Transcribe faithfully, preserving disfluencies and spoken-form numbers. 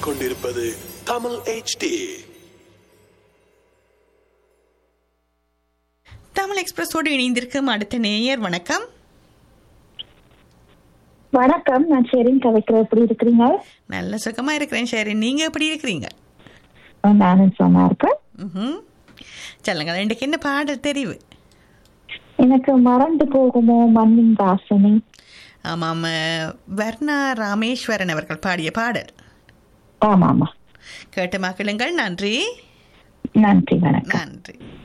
கேட்டுக்கொண்டிருப்பது Tamil H D. Tamil எக்ஸ்பிரஸோடு இணைந்திருக்கும் அடுத்த நேயர். வணக்கம். வணக்கம், நான் ஷெரின் கவிக்கிறேன். எப்படி இருக்கிறீங்க? நல்ல சுகமா இருக்கிறேன் ஷெரின், நீங்க எப்படி இருக்கிறீங்க? நானும் சும்மா இருக்கேன். ம், சொல்லுங்க, இன்றைக்கு என்ன பாடல் தெரிவு? எனக்கு மறந்து போகுமோ மண்ணின் வாசனை. ஆமாம், வர்ணா ராமேஸ்வரன் அவர்கள் பாடிய பாடல். ஆமா ஆமா, கேட்டு மக்களுங்கள். நன்றி நன்றி, வணக்கம். நன்றி.